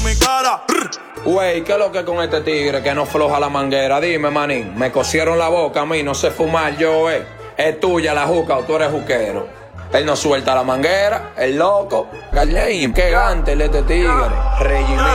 mi cara. Wey, ¿qué es lo que con este tigre que no floja la manguera? Dime, manín, me cosieron la boca a mí, no sé fumar yo, Es tuya la juca o tú eres juquero. Él no suelta la manguera, el loco. Qué gante este tigre.